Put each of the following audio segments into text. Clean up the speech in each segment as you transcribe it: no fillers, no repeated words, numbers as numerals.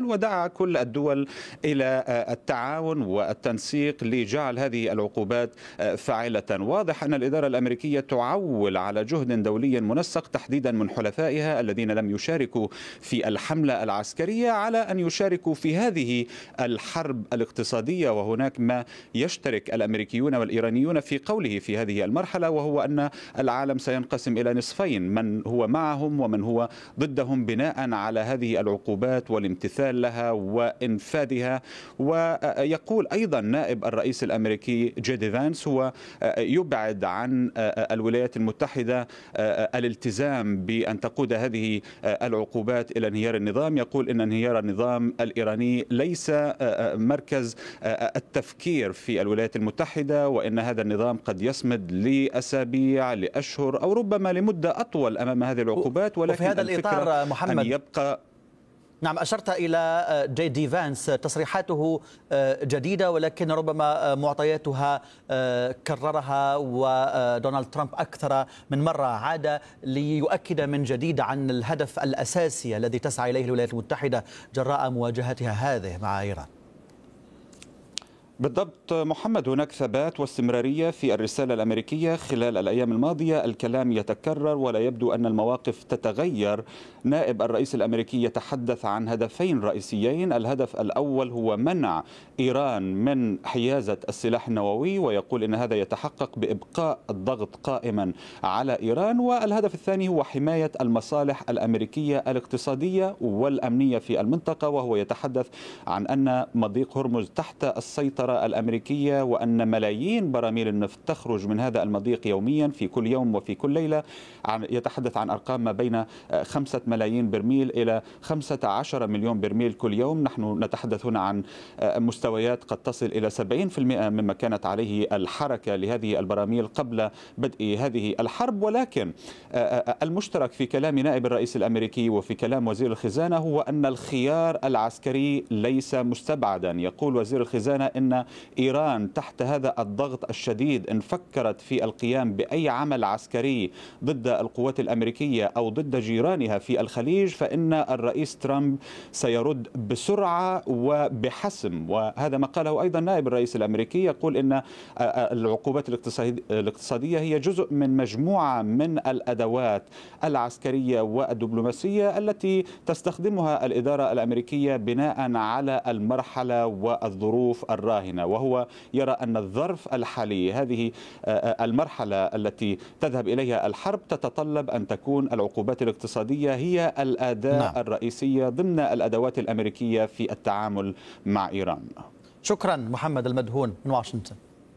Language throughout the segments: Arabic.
ودعا كل الدول إلى التعاون والتنسيق لجعل هذه العقوبات فاعلة. واضح أن الإدارة الأمريكية تعول على جهد دولي منسق تحديدا من حلفائها الذين لم يشاركوا في الحملة العسكرية على أن يشاركوا في هذه الحرب الاقتصادية. وهناك ما يشترك الأمريكيون والإيرانيون في قوله في هذه المرحلة، وهو أن العالم سينقسم إلى نصفين، من هو معهم ومن هو ضدهم، بناء على هذه العقوبات والامتثال لها وإنفاذها. ويقول أيضا نائب الرئيس الأمريكي جي فانس هو يبعد عن الولايات المتحدة الالتزام بأن تقود هذه العقوبات إلى انهيار النظام. يقول إن انهيار النظام الإيراني ليس مركز التفكير في الولايات المتحدة، وإن هذا النظام قد يصمد لأسابيع لأشهر أو ربما لمدة أطول أمام هذه العقوبات. ولكن وفي هذا الإطار محمد، أن يبقى نعم، أشرت إلى جي دي فانس، تصريحاته جديدة ولكن ربما معطياتها كررها ودونالد ترامب أكثر من مرة. عاد ليؤكد من جديد عن الهدف الأساسي الذي تسعى إليه الولايات المتحدة جراء مواجهتها هذه مع إيران. بالضبط محمد، هناك ثبات واستمرارية في الرسالة الأمريكية خلال الأيام الماضية. الكلام يتكرر ولا يبدو أن المواقف تتغير. نائب الرئيس الأمريكي يتحدث عن هدفين رئيسيين. الهدف الأول هو منع إيران من حيازة السلاح النووي، ويقول أن هذا يتحقق بإبقاء الضغط قائما على إيران. والهدف الثاني هو حماية المصالح الأمريكية الاقتصادية والأمنية في المنطقة، وهو يتحدث عن أن مضيق هرمز تحت السيطرة الأمريكية، وأن ملايين براميل النفط تخرج من هذا المضيق يوميا في كل يوم وفي كل ليلة. يتحدث عن أرقام ما بين 5 ملايين برميل إلى 15 مليون برميل كل يوم. نحن نتحدث هنا عن مستويات قد تصل إلى 70% مما كانت عليه الحركة لهذه البراميل قبل بدء هذه الحرب. ولكن المشترك في كلام نائب الرئيس الأمريكي وفي كلام وزير الخزانة هو أن الخيار العسكري ليس مستبعدا. يقول وزير الخزانة إن إيران تحت هذا الضغط الشديد إن فكرت في القيام بأي عمل عسكري ضد القوات الأمريكية أو ضد جيرانها في الخليج، فإن الرئيس ترامب سيرد بسرعة وبحسم. وهذا ما قاله أيضا نائب الرئيس الأمريكي، يقول إن العقوبات الاقتصادية هي جزء من مجموعة من الأدوات العسكرية والدبلوماسية التي تستخدمها الإدارة الأمريكية بناء على المرحلة والظروف الراهنة. وهو يرى أن الظرف الحالي، هذه المرحلة التي تذهب إليها الحرب، تتطلب أن تكون العقوبات الاقتصادية هي الأداة الرئيسية ضمن الأدوات الأمريكية في التعامل مع إيران. شكرا محمد المدهون من واشنطن.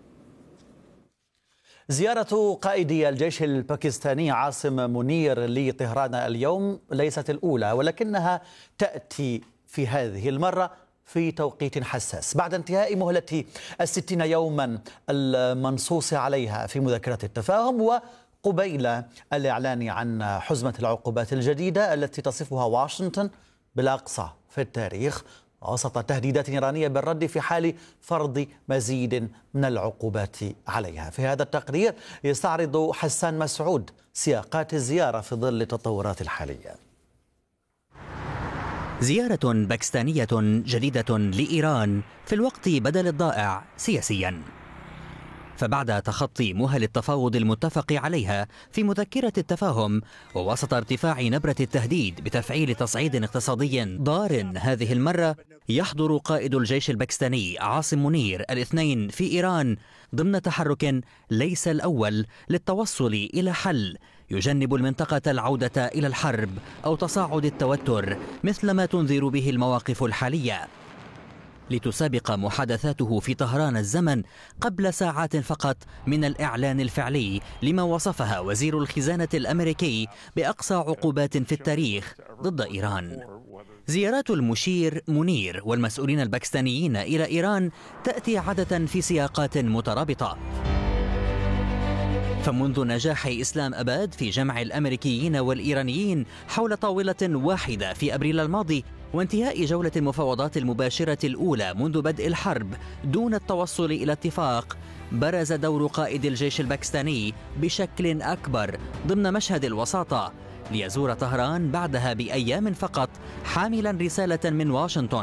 زيارة قائد الجيش الباكستاني عاصم منير لطهران اليوم ليست الأولى، ولكنها تأتي في هذه المرة في توقيت حساس بعد انتهاء مهلة 60 يوما المنصوص عليها في مذكرة التفاهم، وقبيل الإعلان عن حزمة العقوبات الجديدة التي تصفها واشنطن بالأقصى في التاريخ، وسط تهديدات إيرانية بالرد في حال فرض مزيد من العقوبات عليها. في هذا التقرير يستعرض حسان مسعود سياقات الزيارة في ظل التطورات الحالية. زيارة باكستانية جديدة لإيران في الوقت بدل الضائع سياسيا. فبعد تخطي مهل التفاوض المتفق عليها في مذكرة التفاهم، ووسط ارتفاع نبرة التهديد بتفعيل تصعيد اقتصادي ضار هذه المرة، يحضر قائد الجيش الباكستاني عاصم منير الاثنين في إيران ضمن تحرك ليس الأول للتوصل إلى حل يجنب المنطقة العودة إلى الحرب أو تصاعد التوتر مثل ما تنذر به المواقف الحالية. لتسابق محادثاته في طهران الزمن قبل ساعات فقط من الإعلان الفعلي لما وصفها وزير الخزانة الأمريكي بأقصى عقوبات في التاريخ ضد إيران. زيارات المشير منير والمسؤولين الباكستانيين إلى إيران تأتي عادة في سياقات مترابطة. فمنذ نجاح إسلام أباد في جمع الأمريكيين والإيرانيين حول طاولة واحدة في أبريل الماضي، وانتهاء جولة المفاوضات المباشرة الأولى منذ بدء الحرب دون التوصل إلى اتفاق، برز دور قائد الجيش الباكستاني بشكل أكبر ضمن مشهد الوساطة، ليزور طهران بعدها بأيام فقط حاملا رسالة من واشنطن